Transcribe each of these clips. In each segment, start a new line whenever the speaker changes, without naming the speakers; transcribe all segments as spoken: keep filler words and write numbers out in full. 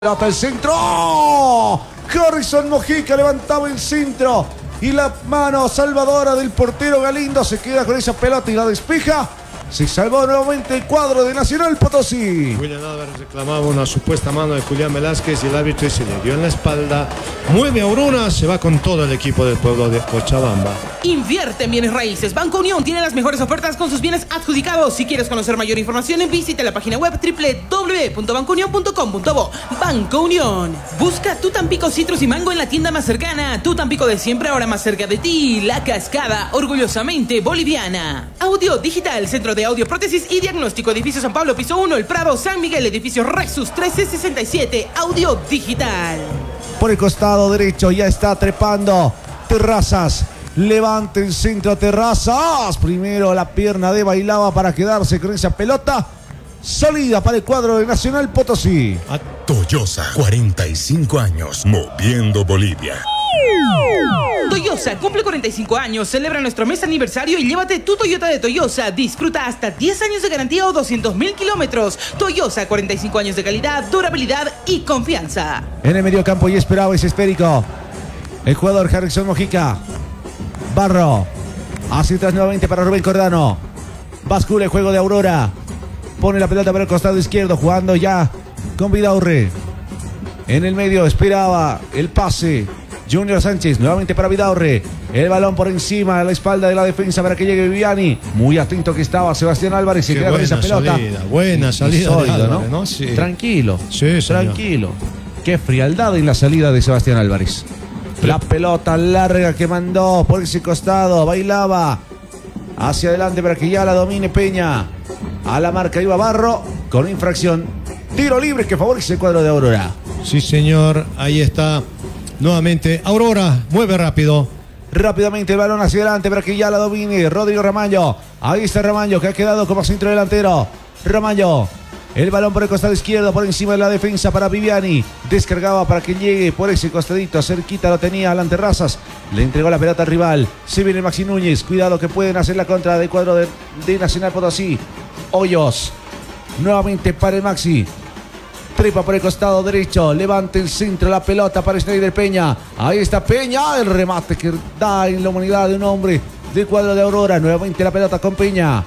Pelota el centro. ¡Oh! Harrison Mojica levantaba el centro. Y la mano salvadora del portero Galindo se queda con esa pelota y la despeja. Se salvó nuevamente el cuadro de Nacional Potosí.
William Álvarez reclamaba una supuesta mano de Julián Velázquez y el árbitro se le dio en la espalda. Mueve a Aurora, se va con todo el equipo del pueblo de Cochabamba.
Invierte en bienes raíces. Banco Unión tiene las mejores ofertas con sus bienes adjudicados. Si quieres conocer mayor información, visita la página web doble u doble u doble u punto banco unión punto com punto bo. Banco Unión. Busca tu Tampico Citrus y Mango en la tienda más cercana. Tu Tampico de siempre, ahora más cerca de ti. La Cascada, orgullosamente boliviana. Audio Digital, Centro de Audio, Prótesis y Diagnóstico. Edificio San Pablo, piso uno, El Prado, San Miguel. Edificio Rexus trece sesenta y siete. Audio Digital.
Por el costado derecho ya está trepando Terrazas. Levanta el centro Terrazas. Primero la pierna de Bailaba para quedarse con esa pelota. Salida para el cuadro de Nacional Potosí.
A Toyosa, cuarenta y cinco años, moviendo Bolivia.
Toyosa cumple cuarenta y cinco años, celebra nuestro mes aniversario y llévate tu Toyota de Toyosa. Disfruta hasta diez años de garantía o doscientos mil kilómetros. Toyosa, cuarenta y cinco años de calidad, durabilidad y confianza.
En el medio campo y esperaba ese esférico. El jugador Harrison Mojica. Barro. Hacia atrás nuevamente para Rubén Cordano. Bascula el juego de Aurora. Pone la pelota para el costado izquierdo, jugando ya con Vidaurre. En el medio esperaba el pase. Junior Sánchez, nuevamente para Vidaurre. El balón por encima, a la espalda de la defensa para que llegue Viviani. Muy atento que estaba Sebastián Álvarez. Se
Qué
queda con esa pelota.
Salida, buena salida.
Sólido,
de Álvarez,
¿no?
¿no? Sí.
Tranquilo.
Sí, señor.
Tranquilo. Qué frialdad en la salida de Sebastián Álvarez. La pelota larga que mandó por ese costado. Bailaba hacia adelante para que ya la domine Peña. A la marca iba Barro con infracción. Tiro libre que favorece el cuadro de Aurora.
Sí, señor. Ahí está. Nuevamente, Aurora mueve rápido.
Rápidamente el balón hacia adelante para que ya la domine Rodrigo Ramallo. Ahí está Ramallo que ha quedado como centro delantero. Ramallo. El balón por el costado izquierdo, por encima de la defensa para Viviani. Descargaba para que llegue por ese costadito. Cerquita lo tenía Alan Terrazas. Le entregó la pelota al rival. Se viene Maxi Núñez. Cuidado que pueden hacer la contra del cuadro de, de Nacional Potosí. Hoyos. Nuevamente para el Maxi. Trepa por el costado derecho. Levanta el centro. La pelota para Schneider Peña. Ahí está Peña. El remate que da en la humanidad de un hombre del cuadro de Aurora. Nuevamente la pelota con Peña.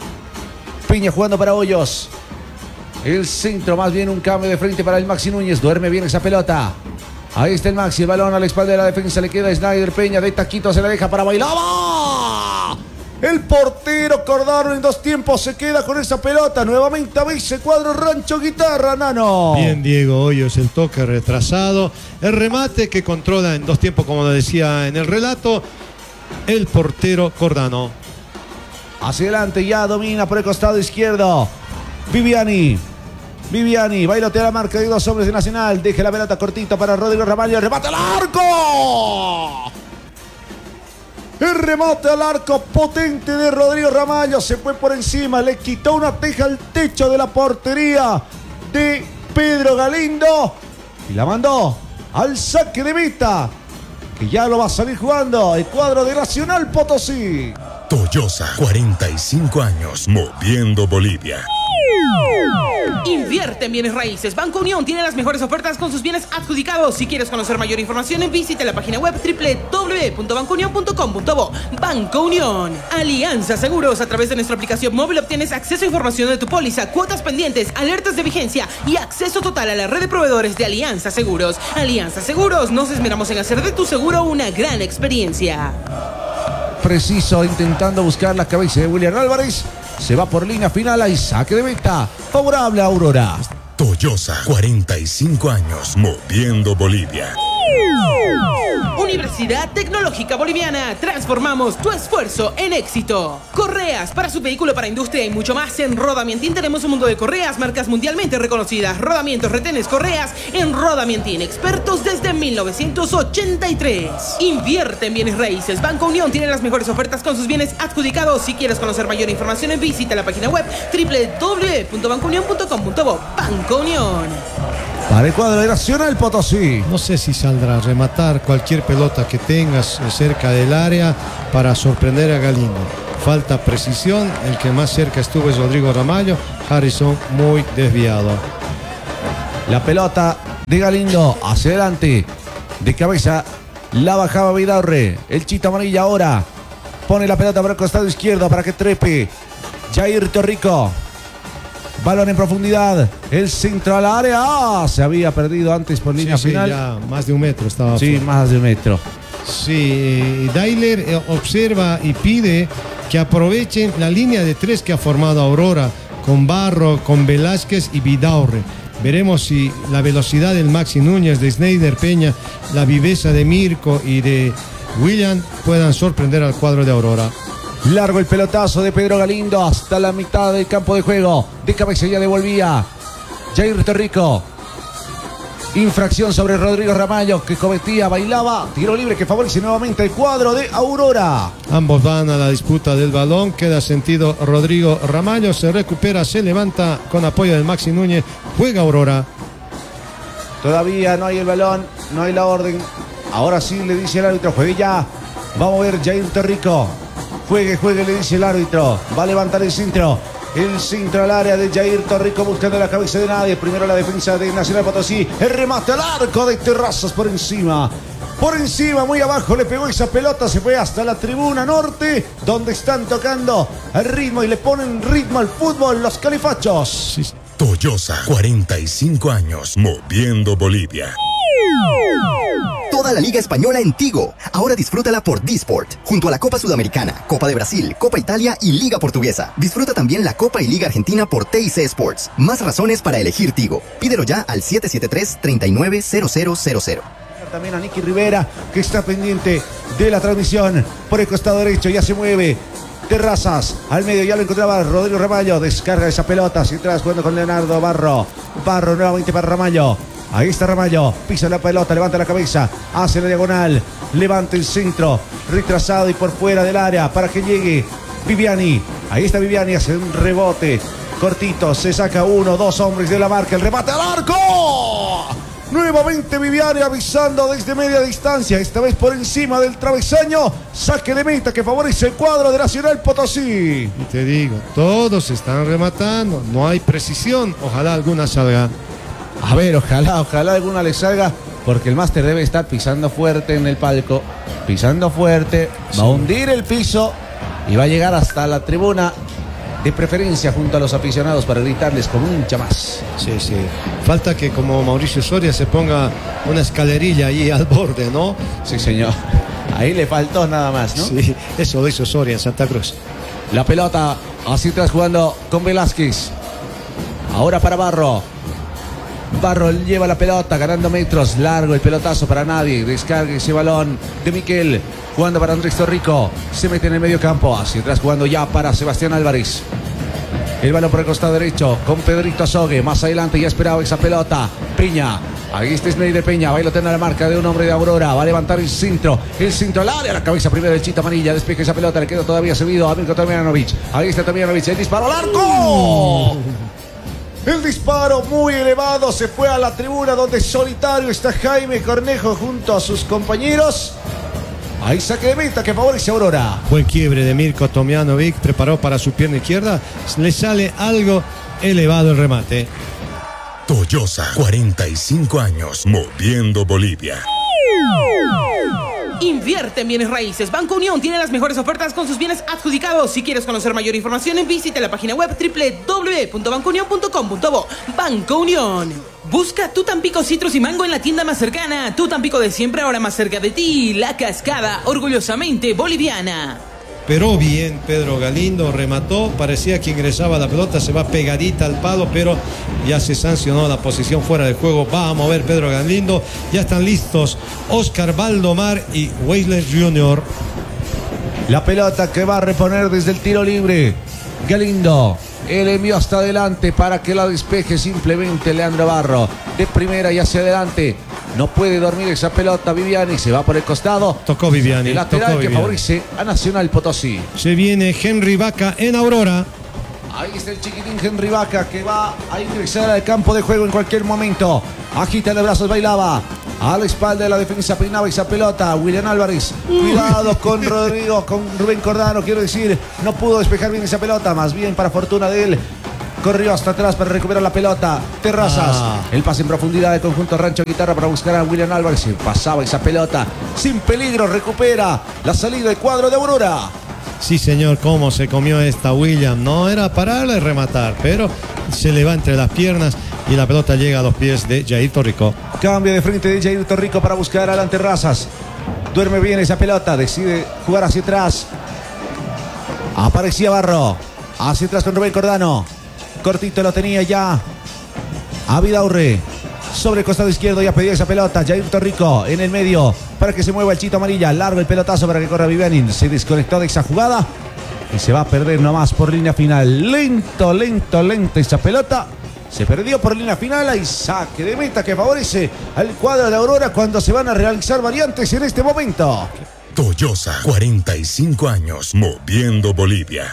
Peña jugando para Hoyos. El centro, más bien un cambio de frente para el Maxi Núñez. Duerme bien esa pelota. Ahí está el Maxi. El balón a la espalda de la defensa. Le queda Schneider Peña. De taquito se la deja para Bailaba. El portero Cordano en dos tiempos se queda con esa pelota. Nuevamente avisa cuadro Rancho Guitarra, Nano.
Bien, Diego Hoyos, el toque retrasado. El remate que controla en dos tiempos, como lo decía en el relato, el portero Cordano.
Hacia adelante ya domina por el costado izquierdo. Viviani. Viviani, bailotea la marca de dos hombres de Nacional. Deja la pelota cortita para Rodrigo Ramallo. ¡Remate al arco! El remate al arco potente de Rodrigo Ramallo. Se fue por encima. Le quitó una teja al techo de la portería de Pedro Galindo. Y la mandó al saque de meta. Que ya lo va a salir jugando el cuadro de Nacional Potosí.
Toyosa, cuarenta y cinco años, moviendo Bolivia.
Invierte en bienes raíces. Banco Unión tiene las mejores ofertas con sus bienes adjudicados. Si quieres conocer mayor información, visita la página web doble u doble u doble u punto banco unión punto com punto bo. Banco Unión. Alianza Seguros. A través de nuestra aplicación móvil obtienes acceso a información de tu póliza, cuotas pendientes, alertas de vigencia y acceso total a la red de proveedores de Alianza Seguros. Alianza Seguros. Nos esmeramos en hacer de tu seguro una gran experiencia.
Preciso, intentando buscar la cabeza de William Álvarez. Se va por línea final, hay saque de meta. Favorable a Aurora.
Toyosa, cuarenta y cinco años, moviendo Bolivia.
Universidad Tecnológica Boliviana. Transformamos tu esfuerzo en éxito. Correas para su vehículo, para industria y mucho más. En Rodamientín tenemos un mundo de correas, marcas mundialmente reconocidas. Rodamientos, retenes, correas. En Rodamientín, expertos desde mil novecientos ochenta y tres. Invierte en bienes raíces. Banco Unión tiene las mejores ofertas con sus bienes adjudicados. Si quieres conocer mayor información, visita la página web doble u doble u doble u punto banco unión punto com punto bo. Banco Unión.
Para el cuadro de Nacional Potosí.
No sé si saldrá a rematar cualquier pelota que tengas cerca del área para sorprender a Galindo. Falta precisión. El que más cerca estuvo es Rodrigo Ramallo. Harrison muy desviado.
La pelota de Galindo. Hacia adelante. De cabeza. La bajaba Vidaurre. El Chita Amarilla ahora. Pone la pelota por el costado izquierdo para que trepe Jair Torrico. Balón en profundidad. El centro al área. ¡Ah! Se había perdido antes por línea
sí,
final.
Sí, ya más de un metro estaba.
Sí,
fuera.
más de un metro.
Sí, Dailer eh, observa y pide que aprovechen la línea de tres que ha formado Aurora, con Barro, con Velázquez y Vidaurre. Veremos si la velocidad del Maxi Núñez, de Snyder Peña, la viveza de Mirko y de William puedan sorprender al cuadro de Aurora.
Largo el pelotazo de Pedro Galindo hasta la mitad del campo de juego. De cabeza ya devolvía Jair Torrico. Infracción sobre Rodrigo Ramallo, que cometía, bailaba. Tiro libre que favorece nuevamente el cuadro de Aurora.
Ambos van a la disputa del balón. Queda sentido Rodrigo Ramallo. Se recupera, se levanta con apoyo del Maxi Núñez. Juega Aurora.
Todavía no hay el balón, no hay la orden. Ahora sí le dice el árbitro, juegue ya. Vamos a ver Jair Torrico. Juegue, juegue, le dice el árbitro. Va a levantar el centro. El centro al área de Jair Torrico buscando la cabeza de nadie. Primero la defensa de Nacional Potosí. El remate al arco de Terrazas por encima. Por encima, muy abajo, le pegó esa pelota. Se fue hasta la tribuna norte, donde están tocando el ritmo y le ponen ritmo al fútbol los califachos.
Sí.
Toyosa, cuarenta y cinco años, moviendo Bolivia.
Toda la Liga Española en Tigo. Ahora disfrútala por Disport, junto a la Copa Sudamericana, Copa de Brasil, Copa Italia y Liga Portuguesa. Disfruta también la Copa y Liga Argentina por T I C Sports. Más razones para elegir Tigo. Pídelo ya al siete siete tres, tres nueve cero cero cero cero.
También a Nicky Rivera, que está pendiente de la transmisión. Por el costado derecho ya se mueve Terrazas, al medio ya lo encontraba Rodrigo Ramallo. Descarga esa pelota, hacia atrás jugando con Leonardo Barro. Barro nuevamente para Ramallo. Ahí está Ramallo, pisa la pelota, levanta la cabeza, hace la diagonal, levanta el centro, retrasado y por fuera del área para que llegue Viviani. Ahí está Viviani, hace un rebote cortito, se saca uno, dos hombres de la marca, el remate al arco. Nuevamente Viviani avisando desde media distancia, esta vez por encima del travesaño. Saque de meta que favorece el cuadro de Nacional Potosí.
Y te digo, todos están rematando, no hay precisión, ojalá alguna salga.
A ver, ojalá, ojalá alguna le salga, porque el máster debe estar pisando fuerte en el palco, pisando fuerte, va a hundir el piso y va a llegar hasta la tribuna, de preferencia junto a los aficionados para gritarles como un hincha más.
Sí, sí. Falta que como Mauricio Soria se ponga una escalerilla ahí al borde, ¿no?
Sí, señor. Ahí le faltó nada más, ¿no?
Sí, eso lo hizo Soria en Santa Cruz.
La pelota así atrás jugando con Velázquez. Ahora para Barro. Barro lleva la pelota, ganando metros. Largo el pelotazo para nadie. Descarga ese balón de Miquel. Jugando para Andrés Torrico. Se mete en el medio campo. Hacia atrás jugando ya para Sebastián Álvarez. El balón por el costado derecho con Pedrito Azogue. Más adelante ya esperaba esa pelota. Peña. Ahí está Snyder Peña. Va a tener la marca de un hombre de Aurora. Va a levantar el centro. El centro al área. La cabeza primero del Chita Amarilla. Despeja esa pelota. Le queda todavía servido a Mirko Tomjanovic. Ahí está Tomjanovic. El disparo al arco. El disparo muy elevado, se fue a la tribuna donde solitario está Jaime Cornejo junto a sus compañeros. Ahí saque de meta que favorece a Aurora.
Buen quiebre de Mirko Tomjanovic, preparó para su pierna izquierda, le sale algo elevado el remate.
Toyosa, cuarenta y cinco años, moviendo Bolivia.
Invierte en bienes raíces. Banco Unión tiene las mejores ofertas con sus bienes adjudicados. Si quieres conocer mayor información, visite la página web doble u doble u doble u punto banco unión punto com punto bo. Banco Unión. Busca tu Tampico Citrus y Mango en la tienda más cercana. Tu Tampico de siempre, ahora más cerca de ti. La Cascada, orgullosamente boliviana.
Pero bien, Pedro Galindo remató, parecía que ingresaba la pelota, se va pegadita al palo, pero ya se sancionó la posición fuera del juego. Va a mover Pedro Galindo, ya están listos Oscar Valdomar y Weisler junior
La pelota que va a reponer desde el tiro libre. Galindo, el envío hasta adelante para que la despeje simplemente Leandro Barro. De primera y hacia adelante. No puede dormir esa pelota Viviani, se va por el costado.
Tocó Viviani.
El lateral
tocó
que
Viviani.
favorece a Nacional Potosí.
Se viene Henry Vaca en Aurora.
Ahí está el chiquitín Henry Vaca que va a ingresar al campo de juego en cualquier momento. Agita los brazos, bailaba. A la espalda de la defensa peinaba esa pelota. William Álvarez. Cuidado con Rodrigo, con Rubén Cordano. Quiero decir, no pudo despejar bien esa pelota. Más bien para fortuna de él. corrió hasta atrás para recuperar la pelota. Terrazas,
Ah.
el pase en profundidad del conjunto Rancho Guitarra para buscar a William Álvarez. Se pasaba esa pelota sin peligro, recupera la salida del cuadro de Aurora.
Sí, señor, cómo se comió esta William. No era pararla y rematar, pero se le va entre las piernas y la pelota llega a los pies de Jair Torrico.
Cambio de frente de Jair Torrico para buscar a Alan Terrazas. Duerme bien esa pelota, decide jugar hacia atrás. Aparecía Barro. Hacia atrás con Rubén Cordano. Cortito lo tenía ya a Vidaurre. Sobre el costado izquierdo ya pedía esa pelota. Jair Torrico en el medio para que se mueva el Chito Amarilla. Largo el pelotazo para que corra Viviani. Se desconectó de esa jugada y se va a perder nomás por línea final. Lento, lento, lento esa pelota. Se perdió por línea final. Hay saque de meta que favorece al cuadro de Aurora cuando se van a realizar variantes en este momento.
Toyosa, cuarenta y cinco años, moviendo Bolivia.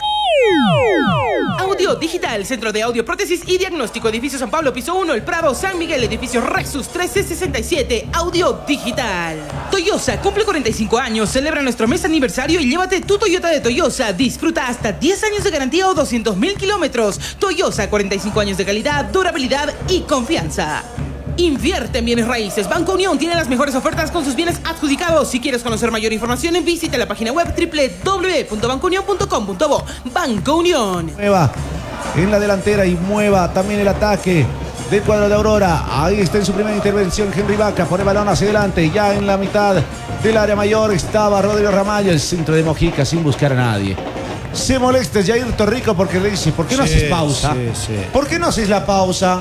Audio Digital, Centro de Audio, Prótesis y Diagnóstico, Edificio San Pablo, Piso uno, El Prado, San Miguel, Edificio Rexus trece sesenta y siete, Audio Digital. Toyosa cumple cuarenta y cinco años, celebra nuestro mes aniversario y llévate tu Toyota de Toyosa. Disfruta hasta diez años de garantía o doscientos mil kilómetros. Toyosa, cuarenta y cinco años de calidad, durabilidad y confianza. Invierte en bienes raíces. Banco Unión tiene las mejores ofertas con sus bienes adjudicados. Si quieres conocer mayor información, visita la página web doble u doble u doble u punto banco unión punto com punto bo. Banco Unión.
Mueva en la delantera y mueva también el ataque del cuadro de Aurora. Ahí está en su primera intervención Henry Vaca. Pone el balón hacia adelante. Ya en la mitad del área mayor estaba Rodrigo Ramallo. El centro de Mojica sin buscar a nadie. Se molesta Jair Torrico porque le dice: ¿por qué no
Sí,
haces pausa?
sí, sí.
¿Por qué no haces la pausa?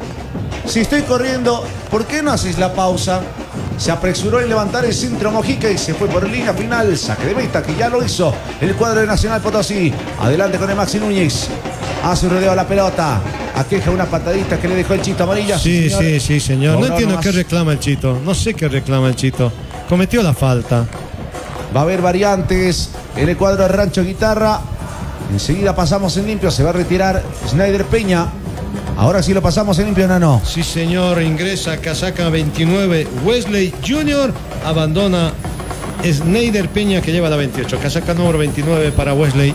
Si estoy corriendo, ¿por qué no haces la pausa? Se apresuró en levantar el centro Mojica y se fue por línea final. Saque de meta que ya lo hizo el cuadro de Nacional Potosí. Adelante con el Maxi Núñez. Hace un rodeo a la pelota. Aqueja una patadita que le dejó el Chito Amarilla.
Sí,
señor.
sí, sí, señor. No
Cobró
entiendo
nomás.
qué reclama el Chito. No sé qué reclama el Chito. Cometió la falta.
Va a haber variantes en el cuadro de Rancho Guitarra. Enseguida pasamos en limpio. Se va a retirar Snyder Peña. Ahora sí lo pasamos en limpio, Nano.
Sí, señor. Ingresa casaca veintinueve. Wesley junior abandona Snyder Peña, que lleva la veintiocho. Casaca número veintinueve para Wesley.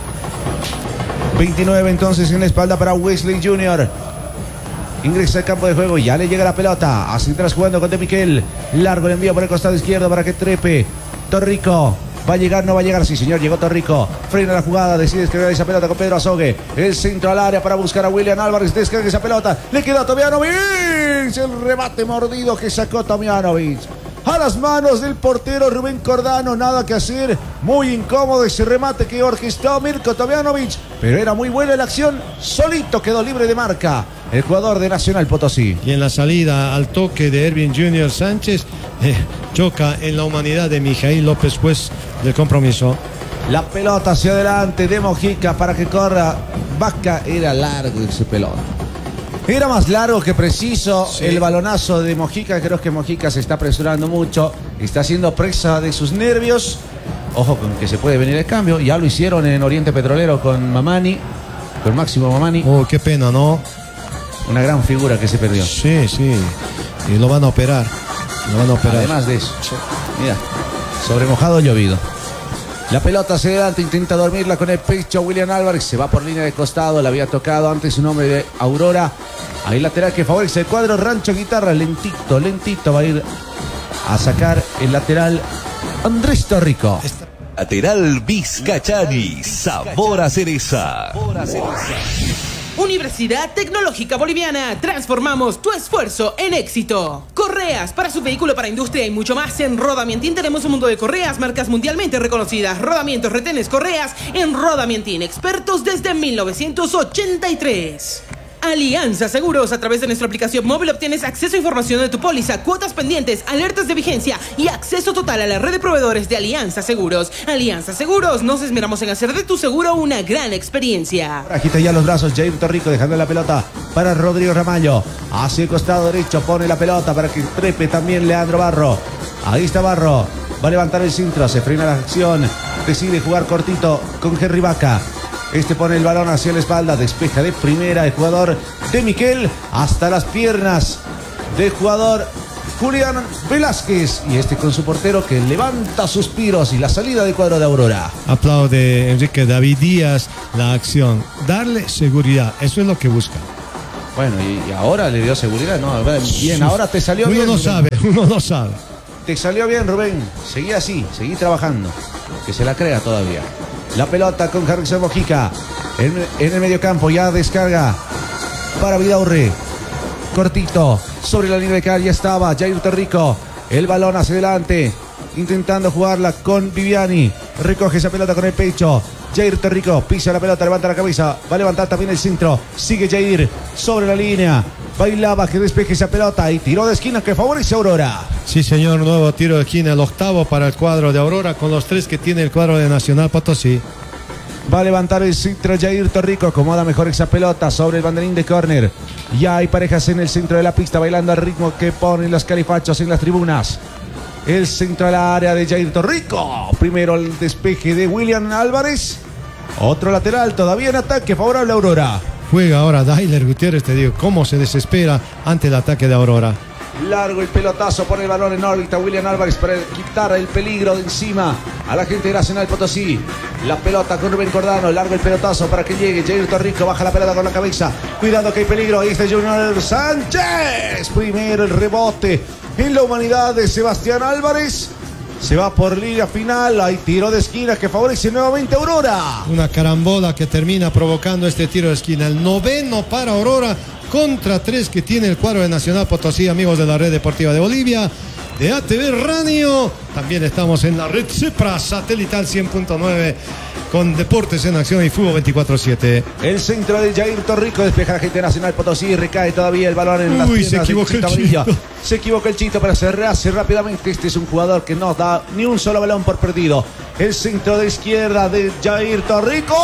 veintinueve entonces en la espalda para Wesley junior Ingresa al campo de juego. Ya le llega la pelota. Hacia atrás jugando con De Miquel. Largo el envío por el costado izquierdo para que trepe Torrico. ¿Va a llegar? ¿No va a llegar? Sí, señor, llegó Torrico. Frena la jugada, decide descargar esa pelota con Pedro Azogue. El centro al área para buscar a William Álvarez. Descarga esa pelota. Le queda a Tomjanovic. El remate mordido que sacó Tomjanovic. A las manos del portero Rubén Cordano. Nada que hacer. Muy incómodo ese remate que orquestó Mirko Tomjanovic. Pero era muy buena la acción. Solito quedó libre de marca el jugador de Nacional Potosí.
Y en la salida al toque de Ervin junior Sánchez, eh, choca en la humanidad de Mijail López, juez del compromiso.
La pelota hacia adelante de Mojica para que corra. Vaca, era largo ese pelota. Era más largo que preciso.
Sí.
El balonazo de Mojica. Creo que Mojica se está apresurando mucho. Está siendo presa de sus nervios. Ojo con que se puede venir el cambio. Ya lo hicieron en Oriente Petrolero con Mamani. Con Máximo Mamani.
Oh, qué pena, ¿no?
Una gran figura que se perdió.
Sí, sí. Y lo van a operar. Lo van a operar.
Además de eso. Mira. Sobre mojado llovido. La pelota hacia adelante, intenta dormirla con el pecho. William Álvarez se va por línea de costado. La había tocado antes un hombre de Aurora. Ahí lateral que favorece el cuadro Rancho Guitarra. Lentito, lentito va a ir a sacar el lateral Andrés Torrico.
Lateral Vizcachani, sabor a cereza.
Universidad Tecnológica Boliviana. Transformamos tu esfuerzo en éxito. Correas para su vehículo, para industria y mucho más. En Rodamientín tenemos un mundo de correas, marcas mundialmente reconocidas. Rodamientos, retenes, correas en Rodamientín. Expertos desde mil novecientos ochenta y tres. Alianza Seguros. A través de nuestra aplicación móvil obtienes acceso a información de tu póliza, cuotas pendientes, alertas de vigencia y acceso total a la red de proveedores de Alianza Seguros. Alianza Seguros. Nos esmeramos en hacer de tu seguro una gran experiencia.
Agita ya los brazos Jair Torrico dejando la pelota para Rodrigo Ramallo. Hacia el costado derecho pone la pelota para que trepe también Leandro Barro. Ahí está Barro. Va a levantar el centro. Se frena la acción. Decide jugar cortito con Henry Vaca. Este pone el balón hacia la espalda, despeja de primera el jugador De Miquel hasta las piernas del jugador Julián Velázquez. Y este con su portero que levanta suspiros y la salida del cuadro de Aurora.
Aplaude Enrique David Díaz la acción. Darle seguridad, eso es lo que busca.
Bueno, y, y ahora le dio seguridad, ¿no? Bien, ahora te salió
uno
bien.
Uno no sabe, uno no sabe.
Te salió bien, Rubén. Seguí así, seguí trabajando. Que se la crea todavía. La pelota con Harrison Mojica. En, en el mediocampo ya descarga para Vidaurre. Cortito. Sobre la línea de cal ya estaba Jair Torrico. El balón hacia adelante. Intentando jugarla con Viviani. Recoge esa pelota con el pecho. Jair Torrico pisa la pelota, levanta la cabeza. Va a levantar también el centro. Sigue Jair sobre la línea. Bailaba que despeje esa pelota y tiró de esquina que favorece a Aurora.
Sí, señor, nuevo tiro de esquina, el octavo para el cuadro de Aurora con los tres que tiene el cuadro de Nacional Potosí.
Va a levantar el centro Jair Torrico, acomoda mejor esa pelota sobre el banderín de córner. Ya hay parejas en el centro de la pista bailando al ritmo que ponen los califachos en las tribunas. El centro a la área de Jair Torrico. Primero el despeje de William Álvarez. Otro lateral todavía en ataque favorable a Aurora.
Juega ahora Dailer Gutiérrez, te digo, cómo se desespera ante el ataque de Aurora.
Largo el pelotazo, pone el balón en órbita William Álvarez para quitar el peligro de encima a la gente de Nacional Potosí. La pelota con Rubén Cordano, largo el pelotazo para que llegue Jair Torrico, baja la pelota con la cabeza. Cuidado que hay peligro, ahí está Junior Sánchez. Primero el rebote en la humanidad de Sebastián Álvarez. Se va por línea final, hay tiro de esquina que favorece nuevamente a Aurora.
Una carambola que termina provocando este tiro de esquina. El noveno para Aurora contra tres que tiene el cuadro de Nacional Potosí, amigos de la Red Deportiva de Bolivia, de A T V Radio. También estamos en la red Cepra satelital cien punto nueve con Deportes en Acción y Fútbol veinticuatro siete.
El centro de Jair Torrico despeja la gente de Nacional Potosí, recae todavía el balón en las
Uy,
piernas
se equivocó el Chito.
Se equivoca el Chito, pero se rehace rápidamente. Este es un jugador que no da ni un solo balón por perdido. El centro de izquierda de Jair Torrico.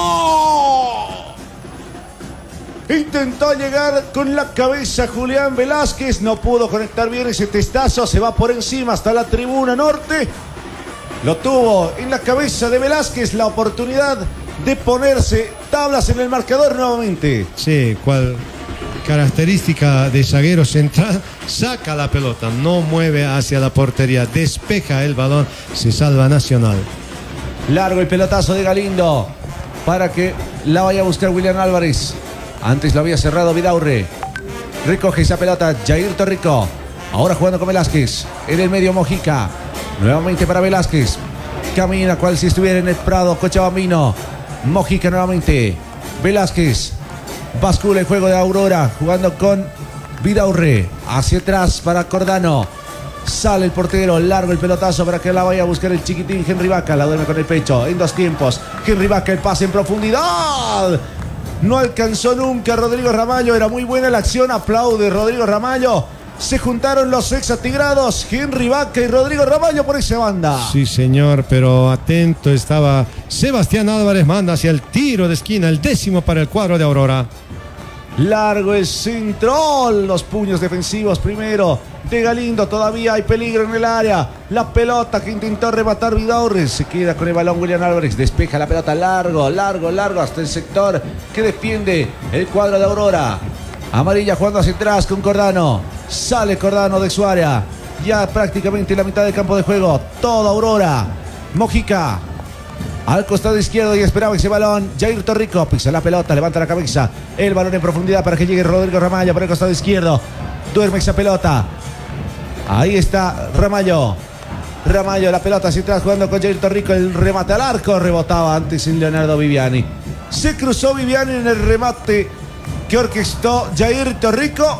Intentó llegar con la cabeza Julián Velázquez, no pudo conectar bien ese testazo, se va por encima hasta la tribuna norte. Lo tuvo en la cabeza de Velázquez, la oportunidad de ponerse tablas en el marcador nuevamente.
Sí, cual característica de zaguero central, saca la pelota, no mueve hacia la portería, despeja el balón, se salva Nacional.
Largo el pelotazo de Galindo para que la vaya a buscar William Álvarez. Antes lo había cerrado Vidaurre. Recoge esa pelota Jair Torrico. Ahora jugando con Velázquez. En el medio Mojica. Nuevamente para Velázquez. Camina cual si estuviera en el Prado Cochabambino. Mojica nuevamente. Velázquez. Bascula el juego de Aurora. Jugando con Vidaurre. Hacia atrás para Cordano. Sale el portero. Largo el pelotazo para que la vaya a buscar el chiquitín Henry Vaca. La duerme con el pecho. En dos tiempos. Henry Vaca el pase en profundidad. No alcanzó nunca Rodrigo Ramallo. Era muy buena la acción. Aplaude Rodrigo Ramallo. Se juntaron los exatigrados Henry Vaca y Rodrigo Ramallo por esa banda.
Sí, señor, pero atento estaba Sebastián Álvarez. Manda hacia el tiro de esquina, el décimo para el cuadro de Aurora.
Largo el centro. Los puños defensivos primero de Galindo. Todavía hay peligro en el área. La pelota que intentó rematar Vidaurre. Se queda con el balón William Álvarez. Despeja la pelota largo, largo, largo hasta el sector que defiende el cuadro de Aurora. Amarilla jugando hacia atrás con Cordano. Sale Cordano de su área. Ya prácticamente la mitad del campo de juego. Toda Aurora. Mojica. Al costado izquierdo y esperaba ese balón. Jair Torrico pisa la pelota, levanta la cabeza. El balón en profundidad para que llegue Rodrigo Ramallo por el costado izquierdo. Duerme esa pelota. Ahí está Ramallo. Ramallo, la pelota hacia atrás jugando con Jair Torrico. El remate al arco rebotaba antes en Leonardo Viviani. Se cruzó Viviani en el remate que orquestó Jair Torrico.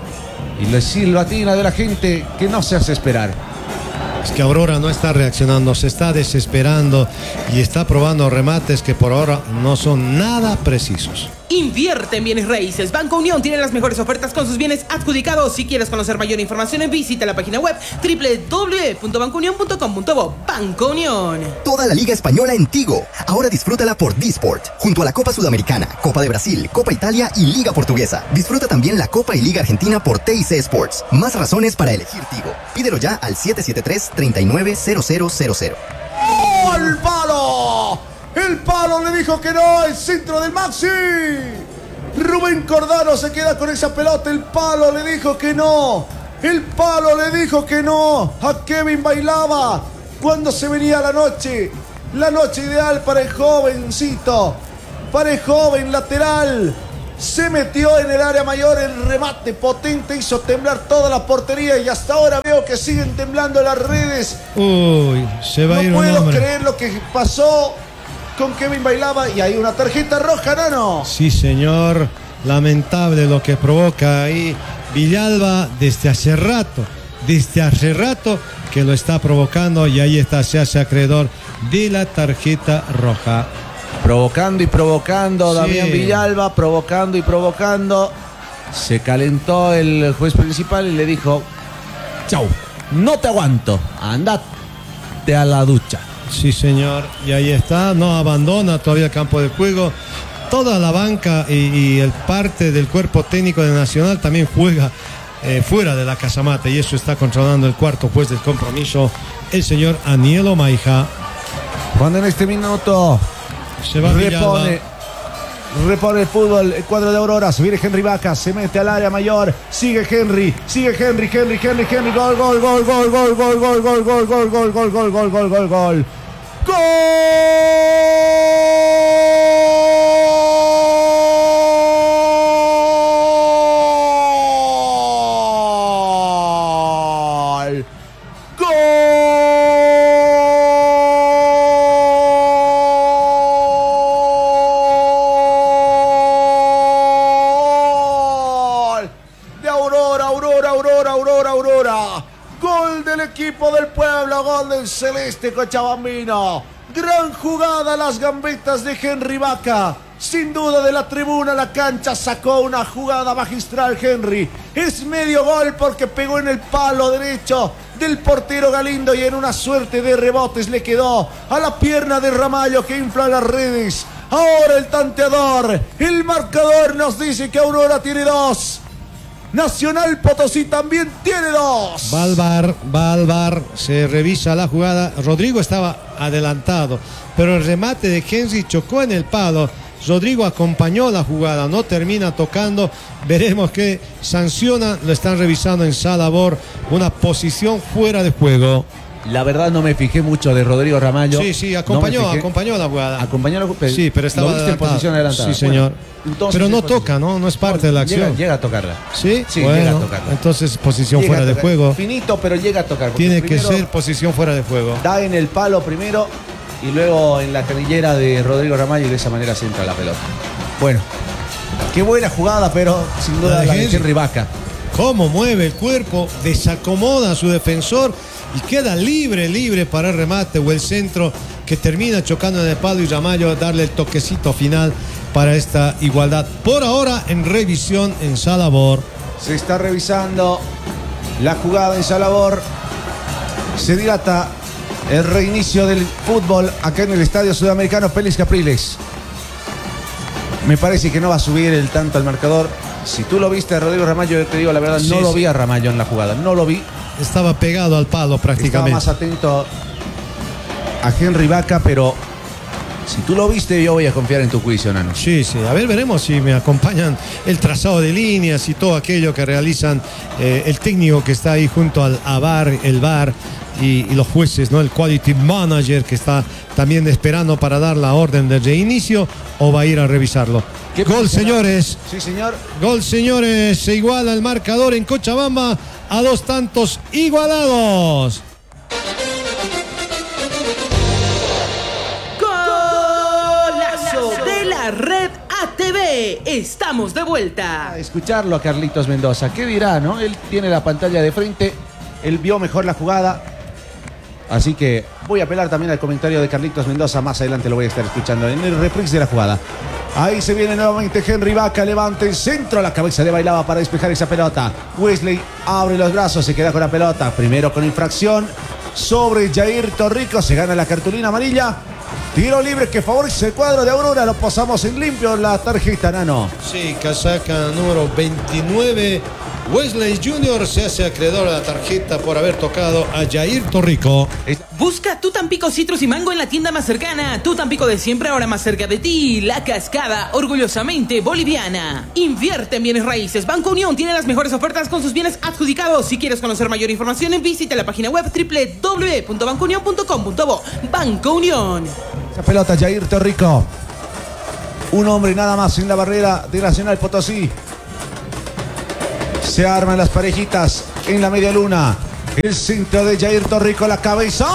Y la silbatina de la gente que no se hace esperar.
Es que Aurora no está reaccionando, se está desesperando y está probando remates que por ahora no son nada precisos.
Invierte en bienes raíces. Banco Unión tiene las mejores ofertas con sus bienes adjudicados. Si quieres conocer mayor información, visita la página web doble u doble u doble u punto banco unión punto com punto bo. Banco Unión.
Toda la Liga Española en Tigo. Ahora disfrútala por D-Sport, junto a la Copa Sudamericana, Copa de Brasil, Copa Italia y Liga Portuguesa. Disfruta también la Copa y Liga Argentina por T I C Sports. Más razones para elegir Tigo. Pídelo ya al siete siete tres, tres nueve cero cero cero cero.
¡Oh, el palo! El palo le dijo que no, el centro del Maxi. Rubén Cordano se queda con esa pelota, el palo le dijo que no. El palo le dijo que no a Kevin Bailaba cuando se venía la noche. La noche ideal para el jovencito, para el joven lateral. Se metió en el área mayor, el remate potente hizo temblar toda la portería y hasta ahora veo que siguen temblando las redes.
Uy, se va
no
a ir un
puedo
hombre.
creer lo que pasó con Kevin Bailaba y hay una tarjeta roja, Nano.
Sí, señor. Lamentable lo que provoca ahí Villalba desde hace rato, desde hace rato que lo está provocando y ahí está, se hace acreedor de la tarjeta roja.
Provocando y provocando,
Sí.
Damián Villalba, provocando y provocando. Se calentó el juez principal y le dijo: chau, no te aguanto, andate a la ducha.
Sí, señor, y ahí está, no abandona todavía el campo de juego. Toda la banca y, y el parte del cuerpo técnico de Nacional también juega eh, fuera de la casamata y eso está controlando el cuarto juez del compromiso, el señor Anielo Maija.
Cuando en este minuto
Se va Villalba.
repone, repone el fútbol, el cuadro de Aurora, se viene Henry Vaca, se mete al área mayor, sigue Henry, sigue Henry, Henry, Henry, Henry, gol, gol, gol, gol, gol, gol, gol, gol, gol, gol, gol, gol, gol, gol, gol, gol, gol. ¡Gol! Equipo del pueblo, gol del celeste cochabambino. Gran jugada, las gambetas de Henry Vaca. Sin duda de la tribuna a la cancha sacó una jugada magistral Henry. Es medio gol porque pegó en el palo derecho del portero Galindo y en una suerte de rebotes le quedó a la pierna de Ramallo que infla las redes. Ahora el tanteador, el marcador nos dice que Aurora tiene dos. Nacional Potosí también tiene dos.
Va al bar, va al bar, se revisa la jugada. Rodrigo estaba adelantado, pero el remate de Henry chocó en el palo. Rodrigo acompañó la jugada, no termina tocando. Veremos que sanciona, lo están revisando en Salabor, una posición fuera de juego.
La verdad no me fijé mucho de Rodrigo Ramallo.
Sí, sí, acompañó,
no
acompañó la jugada.
Acompañó la jugada.
Sí, pero estaba
¿Lo viste en
adelantado.
posición adelantada?
Sí, señor.
Bueno, entonces
pero no
es posición.
toca, ¿no? No es parte de la acción.
Llega, llega a tocarla.
¿Sí?
Sí,
bueno,
llega a tocarla.
entonces posición
Llega
fuera
a
de
tocar.
juego.
Finito, pero llega a tocar. porque
Tiene que
primero
ser posición fuera de juego.
Da en el palo primero y luego en la canillera de Rodrigo Ramallo y de esa manera se entra la pelota. Bueno, qué buena jugada, pero sin duda
La de
la de
Henry.
Henry Vaca.
Cómo mueve el cuerpo, desacomoda a su defensor y queda libre, libre para el remate o el centro que termina chocando en el palo y Ramallo darle el toquecito final para esta igualdad. Por ahora en revisión en Salabor.
Se está revisando la jugada en Salabor. Se dilata el reinicio del fútbol acá en el Estadio Sudamericano Félix Capriles. Me parece que no va a subir el tanto al marcador. Si tú lo viste a Rodrigo Ramallo, yo te digo la verdad,
Sí,
no lo
sí.
vi a Ramallo en la jugada. No lo vi.
Estaba pegado al palo
Estaba
prácticamente.
más atento a Henry Vaca, pero si tú lo viste, yo voy a confiar en tu juicio, Nano.
Sí, sí. A ver, veremos si me acompañan el trazado de líneas y todo aquello que realizan eh, el técnico que está ahí junto al A V A R, el V A R y, y los jueces, ¿no? El Quality Manager que está también esperando para dar la orden de reinicio o va a ir a revisarlo.
¿Qué
Gol,
pasa?
señores.
Sí, señor.
Gol, señores. Se iguala el marcador en Cochabamba a dos tantos igualados.
Golazo de la red A T V. Estamos de vuelta.
A escucharlo a Carlitos Mendoza. ¿Qué dirá, no? Él tiene la pantalla de frente. Él vio mejor la jugada. Así que voy a apelar también al comentario de Carlitos Mendoza. Más adelante lo voy a estar escuchando en el reprise de la jugada. Ahí se viene nuevamente Henry Vaca. Levanta el centro. La cabeza de Bailaba para despejar esa pelota. Wesley abre los brazos. Se queda con la pelota. Primero con infracción sobre Jair Torrico. Se gana la cartulina amarilla. Tiro libre que favorece el cuadro de Aurora. Lo pasamos en limpio la tarjeta, Nano.
Sí, casaca número veintinueve Wesley junior se hace acreedor a la tarjeta por haber tocado a Jair Torrico.
Busca tu Tampico Citrus y Mango en la tienda más cercana. Tu Tampico de siempre, ahora más cerca de ti. La Cascada, orgullosamente boliviana. Invierte en bienes raíces. Banco Unión tiene las mejores ofertas con sus bienes adjudicados. Si quieres conocer mayor información, visita la página web doble u doble u doble u punto banco unión punto com punto bo. Banco Unión.
Esa pelota, Jair Torrico. Un hombre nada más en la barrera de Nacional Potosí. Se arman las parejitas en la media luna. El centro de Jair Torrico, la cabeza.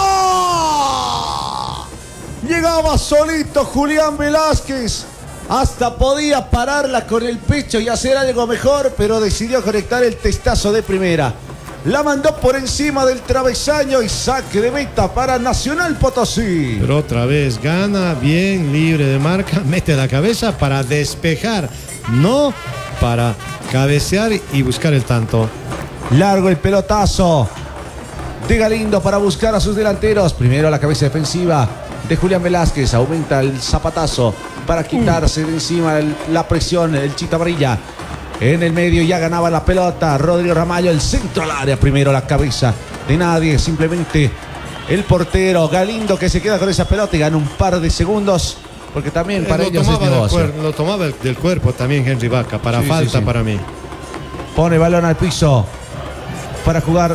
¡Oh! Llegaba solito Julián Velázquez. Hasta podía pararla con el pecho y hacer algo mejor, pero decidió conectar el testazo de primera. La mandó por encima del travesaño y saque de meta para Nacional Potosí.
Pero otra vez gana bien, libre de marca, mete la cabeza para despejar, no para cabecear y buscar el tanto.
Largo el pelotazo de Galindo para buscar a sus delanteros. Primero la cabeza defensiva de Julián Velázquez. Aumenta el zapatazo para quitarse de encima el, la presión, el Chita Amarilla. En el medio ya ganaba la pelota Rodrigo Ramallo, el centro al área. Primero la cabeza de nadie, simplemente el portero Galindo, que se queda con esa pelota y gana un par de segundos, porque también para
lo
ellos
tomaba
es negocio.
del cuer- lo tomaba del, del cuerpo también Henry Vaca, para
Sí,
falta
sí, sí.
para mí.
Pone balón al piso para jugar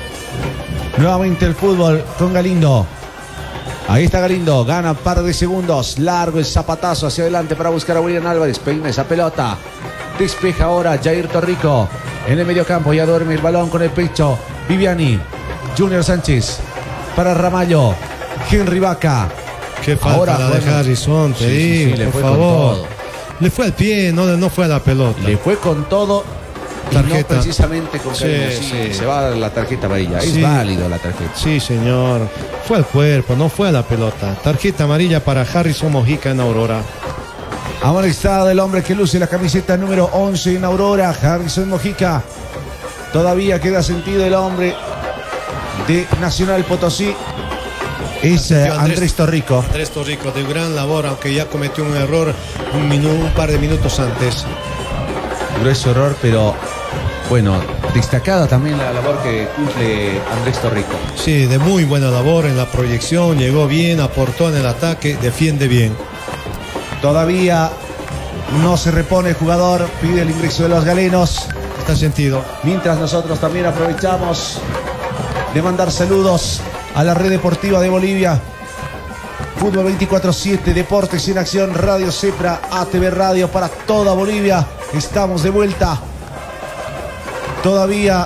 nuevamente el fútbol con Galindo. Ahí está Galindo, gana un par de segundos. Largo el zapatazo hacia adelante para buscar a William Álvarez. Peina esa pelota. Despeja ahora Jair Torrico en el medio campo. Ya duerme el balón con el pecho. Viviani, Junior Sánchez para Ramallo. Henry Vaca.
Qué falta
Ahora
la de
juega-
Harrison, te
Sí, sí,
digo,
sí, le
por
fue con
favor.
todo.
Le fue al pie, no, no fue a la pelota.
Le fue con todo. Y no
Tarjeta.
precisamente con
Sí,
cariño. Sí,
sí.
se va la tarjeta amarilla. Es
Sí.
válido la tarjeta.
Sí, señor. Fue al cuerpo, no fue a la pelota. Tarjeta amarilla para Harrison Mojica en Aurora.
Amonestado el hombre que luce la camiseta número once en Aurora, Harrison Mojica. Todavía queda sentido el hombre de Nacional Potosí. Es eh,
Andrés-
Andrés Torrico.
Andrés Torrico, de gran labor, aunque ya cometió un error un, minu- un par de minutos antes.
Grueso error, pero bueno, destacada también la labor que cumple Andrés Torrico.
Sí, de muy buena labor en la proyección, llegó bien, aportó en el ataque, defiende bien.
Todavía no se repone el jugador, pide el ingreso de los galenos.
Está sentido.
Mientras nosotros también aprovechamos de mandar saludos a la red deportiva de Bolivia. Fútbol veinticuatro siete, Deportes en Acción, Radio Cepra, A T V Radio para toda Bolivia. Estamos de vuelta. Todavía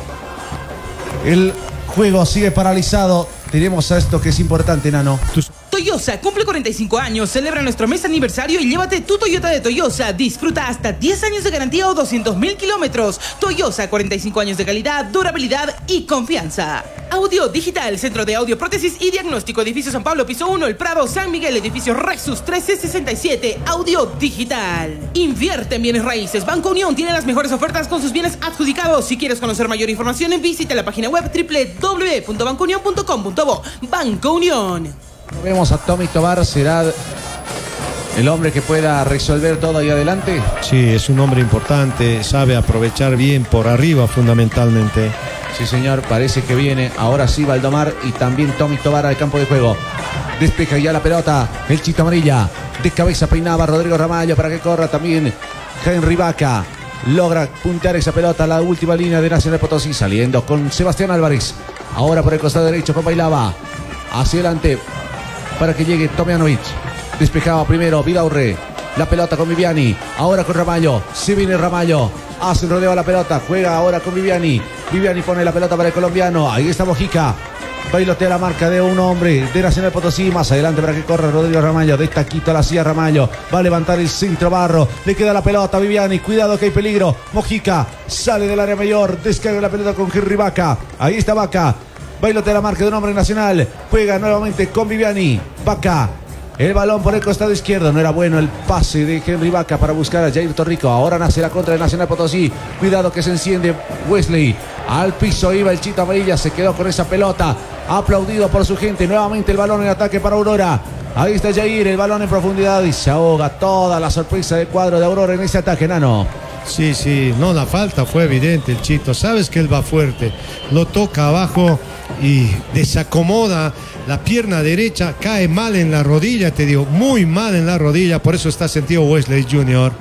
el juego sigue paralizado. Tenemos a esto que es importante, Nano.
Toyosa cumple cuarenta y cinco años, celebra nuestro mes aniversario y llévate tu Toyota de Toyosa. Disfruta hasta diez años de garantía o doscientos mil kilómetros. Toyosa, cuarenta y cinco años de calidad, durabilidad y confianza. Audio Digital, Centro de Audio, Prótesis y Diagnóstico, Edificio San Pablo, Piso uno, El Prado, San Miguel, Edificio Rexus trece sesenta y siete. Audio Digital. Invierte en bienes raíces. Banco Unión tiene las mejores ofertas con sus bienes adjudicados. Si quieres conocer mayor información, visita la página web doble u doble u doble u punto banco unión punto com punto bo. Banco Unión.
Vemos a Tommy Tobar, será el hombre que pueda resolver todo ahí adelante.
Sí, es un hombre importante, sabe aprovechar bien por arriba fundamentalmente.
Sí, señor, parece que viene ahora sí Valdomar y también Tommy Tobar al campo de juego. Despeja ya la pelota, el Chito Amarilla. De cabeza peinaba Rodrigo Ramallo para que corra también Henry Vaca. Logra puntear esa pelota a la última línea de Nacional Potosí, saliendo con Sebastián Álvarez. Ahora por el costado derecho con Bailaba. Hacia adelante para que llegue Tomjanovic. Despejaba primero Vidaurre. La pelota con Viviani. Ahora con Ramallo. Se viene Ramallo. Hace un rodeo a la pelota. Juega ahora con Viviani. Viviani pone la pelota para el colombiano. Ahí está Mojica. Bailotea la marca de un hombre de Nacional Potosí. Más adelante para que corra Rodrigo Ramallo. De taquito la silla Ramallo. Va a levantar el centro Barro. Le queda la pelota a Viviani. Cuidado que hay peligro. Mojica sale del área mayor. Descarga la pelota con Henry Vaca. Ahí está Vaca. Bailotea la marca de un hombre nacional. Juega nuevamente con Viviani. Vaca. El balón por el costado izquierdo. No era bueno el pase de Henry Vaca para buscar a Jair Torrico. Ahora nace la contra de Nacional Potosí. Cuidado que se enciende Wesley. Al piso iba el Chito Amarilla. Se quedó con esa pelota. Aplaudido por su gente. Nuevamente el balón en ataque para Aurora. Ahí está Jair. El balón en profundidad y se ahoga toda la sorpresa del cuadro de Aurora en ese ataque, Nano.
Sí, sí, no, la falta fue evidente, el Chito. Sabes que él va fuerte, lo toca abajo y desacomoda la pierna derecha, cae mal en la rodilla, te digo, muy mal en la rodilla, por eso está sentido Wesley junior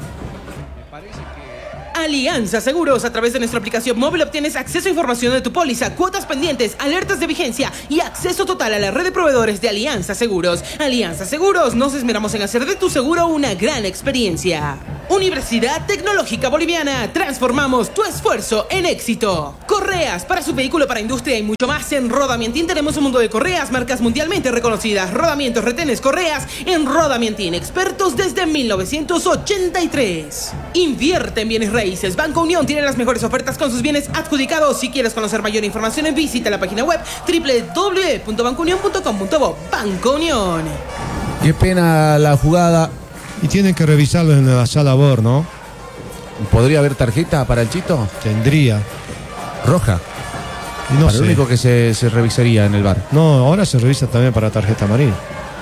Alianza Seguros. A través de nuestra aplicación móvil obtienes acceso a información de tu póliza, cuotas pendientes, alertas de vigencia y acceso total a la red de proveedores de Alianza Seguros. Alianza Seguros, nos esmeramos en hacer de tu seguro una gran experiencia. Universidad Tecnológica Boliviana, transformamos tu esfuerzo en éxito. Correas para su vehículo, para industria y mucho más. En Rodamientín tenemos un mundo de correas, marcas mundialmente reconocidas, rodamientos, retenes, correas. En Rodamientín, expertos desde mil novecientos ochenta y tres. Invierte en bienes raíces. Banco Unión tiene las mejores ofertas con sus bienes adjudicados. Si quieres conocer mayor información, visita la página web doble u doble u doble u punto banco unión punto com punto bo. Banco Unión.
Qué pena la jugada.
Y tienen que revisarlo en la sala B O R, ¿no?
¿Podría haber tarjeta para el Chito?
Tendría.
Roja.
Y no
para
sé.
lo único que se, se revisaría en el V A R.
No, ahora se revisa también para tarjeta amarilla.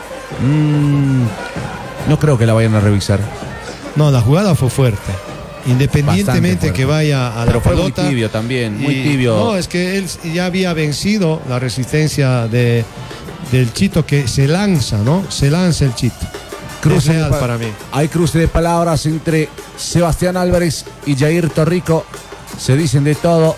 Mm, no creo que la vayan a revisar.
No, la jugada fue fuerte. Independientemente que vaya a la
Pero fue
pelota.
muy tibio también, muy
Y-
tibio.
No, es que él ya había vencido la resistencia de, del Chito, que se lanza, ¿no? Se lanza el Chito.
Cruce
Es
de
real
pa-
para mí.
Hay cruce de palabras entre Sebastián Álvarez y Jair Torrico. Se dicen de todo.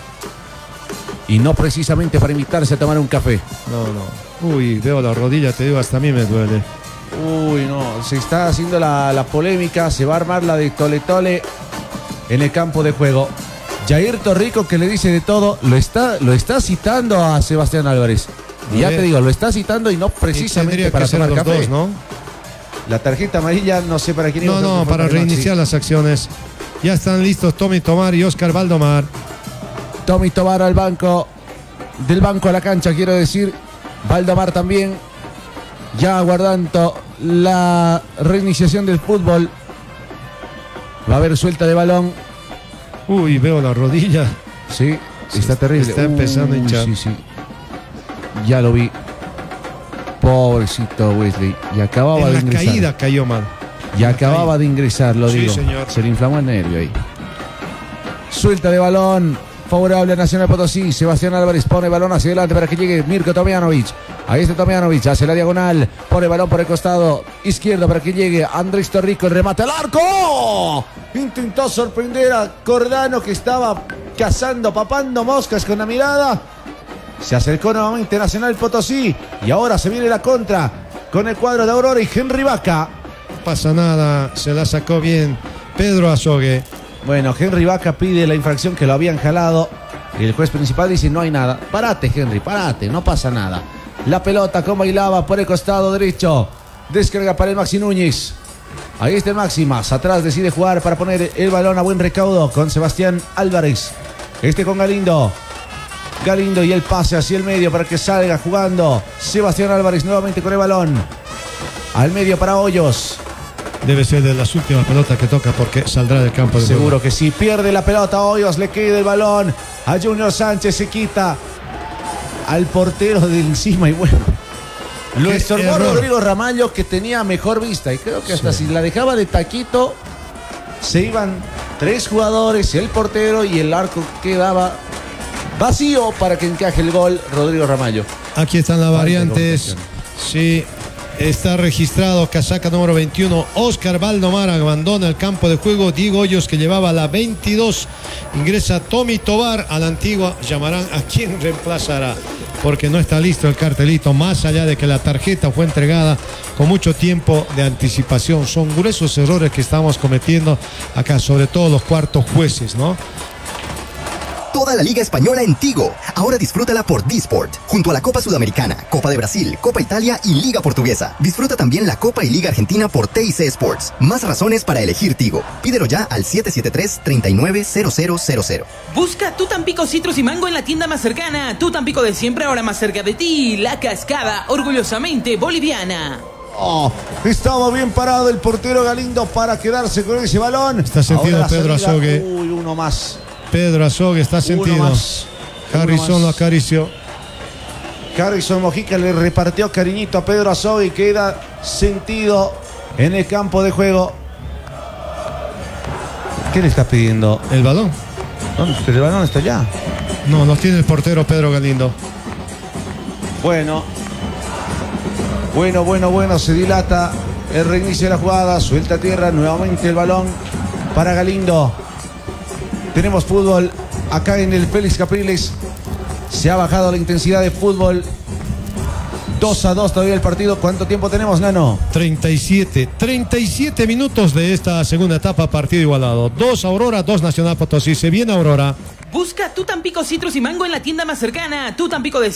Y no precisamente para invitarse a tomar un café.
No, no. Uy, veo la rodilla, te digo, hasta a mí me duele.
Uy, no. Se está haciendo la, la polémica. Se va a armar la de Tole Tole en el campo de juego. Jair Torrico, que le dice de todo, lo está, lo está citando a Sebastián Álvarez. Y
A
ya
ver.
te digo, lo está citando y no
Y
precisamente
tendría
para
que ser
tomar
los
café.
dos, ¿no?
La tarjeta amarilla, no sé para quién iba,
No,
creo
no,
que fue
para
el Maxi.
reiniciar las acciones. Ya están listos Tommy Tomar y Oscar Valdomar.
Tommy Tobar al banco, del banco a la cancha, quiero decir. Valdomar también, ya aguardando la reiniciación del fútbol. Va a haber suelta de balón.
Uy, veo la rodilla.
Sí, está terrible.
está empezando a
Uy,
hinchar.
Sí, sí. Ya lo vi. Pobrecito Wesley. Y acababa
En
de
la
ingresar.
caída cayó mal.
Y acababa de ingresar, lo
Sí,
digo.
señor.
Se le inflamó el nervio ahí. Suelta de balón. Favorable a Nacional Potosí. Sebastián Álvarez pone balón hacia adelante para que llegue Mirko Tomjanovic. Ahí está Tomjanovic. Hace la diagonal. Pone balón por el costado izquierdo para que llegue Andrés Torrico. El remate al arco. Intentó sorprender a Cordano, que estaba cazando, papando moscas con la mirada. Se acercó nuevamente Nacional Potosí. Y ahora se viene la contra con el cuadro de Aurora y Henry Vaca.
No pasa nada, se la sacó bien Pedro Azogue.
Bueno, Henry Vaca pide la infracción, que lo habían jalado. Y el juez principal dice: no hay nada. Parate, Henry, parate, no pasa nada. La pelota con bailaba por el costado derecho. Descarga para el Maxi Núñez. Ahí está el Maxi, más atrás decide jugar para poner el balón a buen recaudo con Sebastián Álvarez. Este con Galindo. Galindo y el pase hacia el medio para que salga jugando Sebastián Álvarez nuevamente con el balón. Al medio para Hoyos.
Debe ser de las últimas pelotas que toca, porque saldrá del campo de
Seguro
juego.
que sí. Pierde la pelota Hoyos, le queda el balón a Junior Sánchez, se quita al portero de encima y bueno. Lo
Qué
estorbó
error.
Rodrigo Ramallo, que tenía mejor vista. Y creo que hasta
Sí.
si la dejaba de taquito, se iban tres jugadores, el portero, y el arco quedaba vacío para que encaje el gol Rodrigo Ramallo.
Aquí están las
Falta de
variantes.
comunicación.
Sí, está registrado casaca número veintiuno. Oscar Valdomar abandona el campo de juego. Diego Hoyos, que llevaba la veintidós. Ingresa Tommy Tobar a la antigua. Llamarán a quien reemplazará, porque no está listo el cartelito, más allá de que la tarjeta fue entregada con mucho tiempo de anticipación. Son gruesos errores que estamos cometiendo acá, sobre todo los cuartos jueces, ¿no?
Toda la Liga Española en Tigo. Ahora disfrútala por Disport, junto a la Copa Sudamericana, Copa de Brasil, Copa Italia y Liga Portuguesa. Disfruta también la Copa y Liga Argentina por T I C Sports. Más razones para elegir Tigo. Pídelo ya al siete siete tres, tres nueve cero cero cero cero.
Busca tu Tampico Citrus y Mango en la tienda más cercana. Tu Tampico de siempre, ahora más cerca de ti. La Cascada, orgullosamente boliviana.
Oh, estaba bien parado el portero Galindo para quedarse con ese balón.
Está sentido
Ahora la
Pedro
salida.
Azogue.
Uy, uno más.
Pedro Azogue está sentido.
Uno más.
Harrison
Uno
lo
más.
acarició.
Harrison Mojica le repartió cariñito a Pedro Azogue y queda sentido en el campo de juego. ¿Qué le está pidiendo?
El balón.
¿Dónde? Pero el balón está allá.
No, no tiene el portero Pedro Galindo.
Bueno. Bueno, bueno, bueno. Se dilata el reinicio de la jugada. Suelta a tierra nuevamente el balón para Galindo. Tenemos fútbol acá en el Félix Capriles. Se ha bajado la intensidad de fútbol. dos a dos todavía el partido. ¿Cuánto tiempo tenemos, Nano?
treinta y siete. treinta y siete minutos de esta segunda etapa, partido igualado. dos Aurora, dos Nacional Potosí. Se viene Aurora.
Busca tu Tampico Citrus y Mango en la tienda más cercana. Tu Tampico de